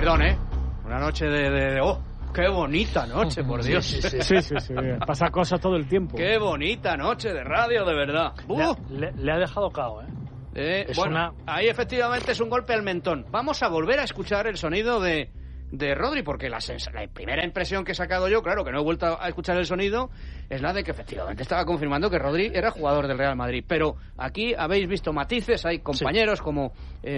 Perdón, una noche de ¡oh! ¡Qué bonita noche, por Dios! Sí. Pasa cosas todo el tiempo. ¡Qué bonita noche de radio, de verdad! Le ha dejado cao, bueno, ahí efectivamente es un golpe al mentón. Vamos a volver a escuchar el sonido de Rodri, porque la primera impresión que he sacado yo, claro, que no he vuelto a escuchar el sonido, es la de que efectivamente estaba confirmando que Rodri era jugador del Real Madrid. Pero aquí habéis visto matices, hay compañeros como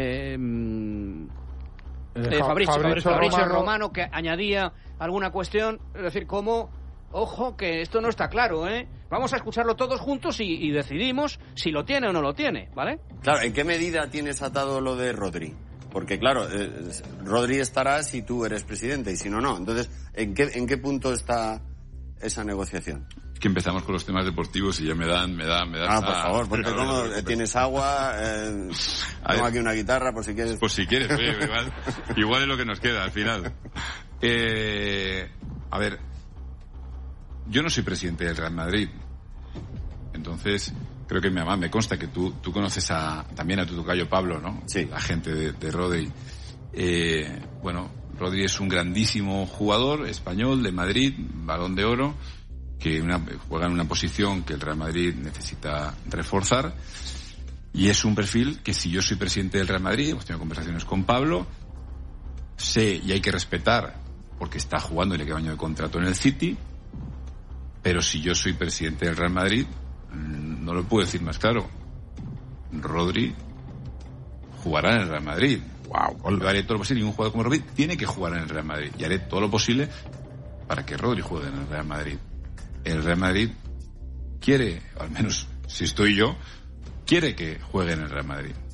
Fabrizio Romano, que añadía alguna cuestión, es decir, como, ojo, que esto no está claro, Vamos a escucharlo todos juntos y decidimos si lo tiene o no lo tiene, ¿vale? Claro, ¿en qué medida tienes atado lo de Rodri? Porque, claro, Rodri estará si tú eres presidente y si no, no. Entonces, ¿en qué punto está esa negociación? Es que empezamos con los temas deportivos y ya me dan... por favor, porque como tienes agua, tengo aquí una guitarra, por si quieres... Pues si quieres, igual es lo que nos queda al final. A ver, yo no soy presidente del Real Madrid, entonces creo que me consta que tú conoces también a tu tocayo Pablo, ¿no? Sí. La gente de Rodri. Bueno, Rodri es un grandísimo jugador español de Madrid, Balón de Oro, que juega en una posición que el Real Madrid necesita reforzar, y es un perfil que, si yo soy presidente del Real Madrid, hemos tenido conversaciones con Pablo, sé y hay que respetar, porque está jugando y le queda un año de contrato en el City, pero si yo soy presidente del Real Madrid, no lo puedo decir más claro, Rodri jugará en el Real Madrid. Yo haré todo lo posible, y un jugador como Rodri tiene que jugar en el Real Madrid, y haré todo lo posible para que Rodri juegue en el Real Madrid. El Real Madrid quiere, al menos si estoy yo, quiere que juegue en el Real Madrid.